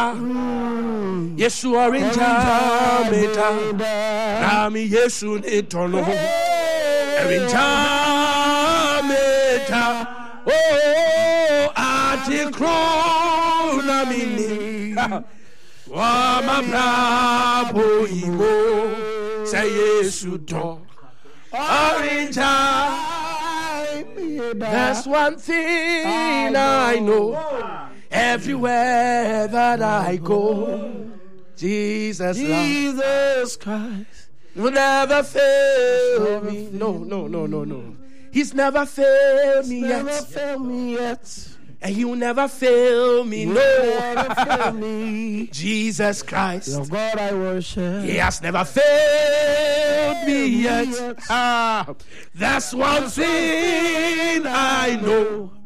Yesu orinja meta nami Yesu nitono orinja meta oh ati kro na mini wa mabrabo ibo say Yesu do orinja. That's one thing I know. Everywhere that I go, Jesus Christ will never fail me. No. He's never failed me yet. And he will never fail me. Jesus Christ, your God I worship. He has never failed me yet. That's one thing I know.